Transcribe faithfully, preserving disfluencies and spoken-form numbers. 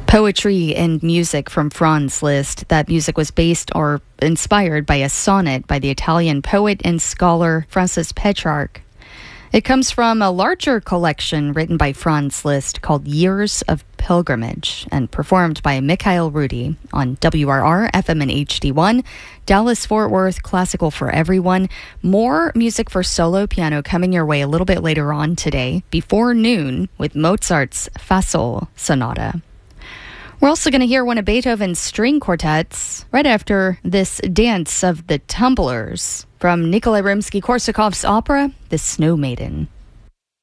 Poetry and music from Franz Liszt. That music was based or inspired by a sonnet by the Italian poet and scholar Francis Petrarch. It comes from a larger collection written by Franz Liszt called Years of Pilgrimage and performed by Mikhail Rudy on W R R F M and H D one, Dallas-Fort Worth, classical for everyone. More music for solo piano coming your way a little bit later on today, before noon, with Mozart's Fa Sol Sonata. We're also going to hear one of Beethoven's string quartets right after this Dance of the Tumblers from Nikolai Rimsky-Korsakov's opera, The Snow Maiden.